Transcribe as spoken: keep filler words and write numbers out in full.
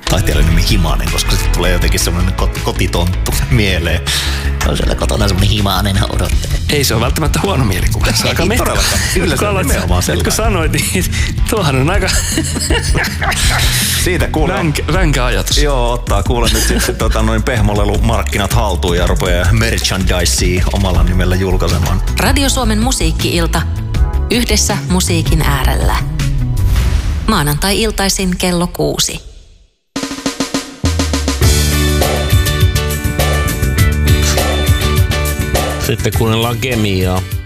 taiteilijan nimi Himanen, koska sitten tulee jotenkin semmoinen kot- kotitonttu mieleen. On siellä kotona semmoinen Himanen odottaa. Ei se ole välttämättä huono mielikuva. Ei todellakaan. Kyllä se on nimenomaan sellainen. Nyt kun sanoit, niin tuohan on aika siitä kuulee. Ränkä, ränkä ajatus. Joo, ottaa kuule nyt sitten tota, noin pehmolelumarkkinat haltuun ja rupeaa merchandisea omalla nimellä julkaisemaan. Radio Suomen musiikki-ilta. Yhdessä musiikin äärellä. Maanantai-iltaisin kello kuusi. Sitten kuunnellaan Kemiaa.